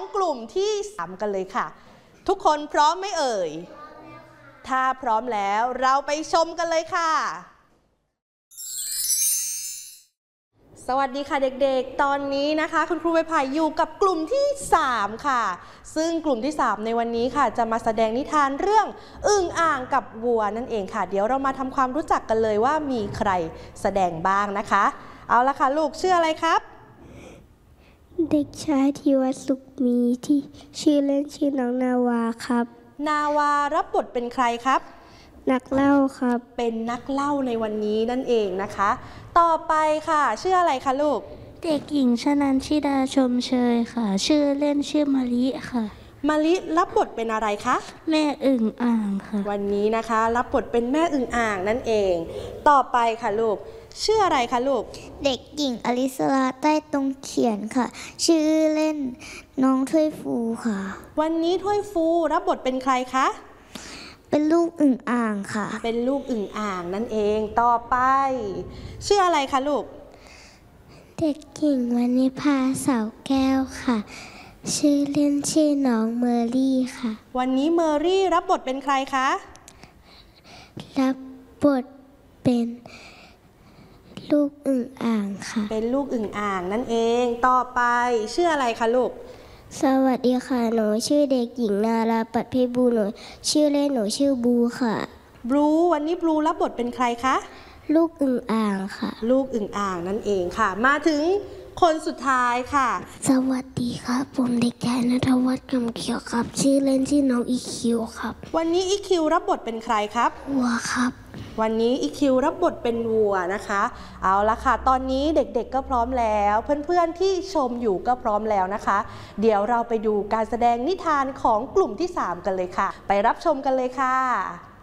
กลุ่มที่3กันเลยค่ะทุกคนพร้อมไหมเอ่ยถ้าพร้อมแล้วเราไปชมกันเลยค่ะสวัสดีค่ะเด็กๆตอนนี้นะคะคุณครูใบไผ่อยู่กับกลุ่มที่3ค่ะซึ่งกลุ่มที่3ในวันนี้ค่ะจะมาแสดงนิทานเรื่องอึ่งอ่างกับวัวนั่นเองค่ะเดี๋ยวเรามาทำความรู้จักกันเลยว่ามีใครแสดงบ้างนะคะเอาละค่ะลูกชื่ออะไรครับเด็กชายธีรสุขมีที่ชื่อเล่นชื่อน้องนาวาครับนาวารับบทเป็นใครครับนักเล่าครับเป็นนักเล่าในวันนี้นั่นเองนะคะต่อไปค่ะชื่ออะไรคะลูกเด็กหญิงชนันชิดาชมเชยค่ะชื่อเล่นชื่อมะลิค่ะมะลิรับบทเป็นอะไรคะแม่อึ่งอ่างค่ะวันนี้นะคะรับบทเป็นแม่อึ่งอ่างนั่นเองต่อไปค่ะลูกชื่ออะไรคะลูกเด็กหญิงอลิสราใต้ตรงเขียนค่ะชื่อเล่นน้องถ้วยฟูค่ะวันนี้ถ้วยฟูรับบทเป็นใครคะเป็นลูกอึ่งอ่างค่ะเป็นลูกอึ่งอ่างนั่นเองต่อไปชื่ออะไรคะลูกเด็กหญิงวรรณิภาเสาแก้วค่ะชื่อเล่นชื่อน้องเมอรี่ค่ะวันนี้เมอรี่รับบทเป็นใครคะรับบทเป็นลูกอึ่งอ่างค่ะเป็นลูกอึ่งอ่างนั่นเองต่อไปชื่ออะไรคะลูกสวัสดีค่ะหนูชื่อเด็กหญิงนาราปัตเพบูหนูชื่อเล่นหนูชื่อบูค่ะบลูวันนี้บลูรับบทเป็นใครคะลูกอึ่งอ่างค่ะลูกอึ่งอ่างนั่นเองค่ะมาถึงคนสุดท้ายค่ะสวัสดีครับผมเด็กชายณัฐวัฒน์คำเขียวครับชื่อเล่นชื่อน้องอีคิวครับวันนี้อีคิวรับบทเป็นใครครับวัวครับวันนี้อีคิวรับบทเป็นวัวนะคะเอาละค่ะตอนนี้เด็กๆก็พร้อมแล้วเพื่อนๆที่ชมอยู่ก็พร้อมแล้วนะคะเดี๋ยวเราไปดูการแสดงนิทานของกลุ่มที่3กันเลยค่ะไปรับชมกันเลยค่ะ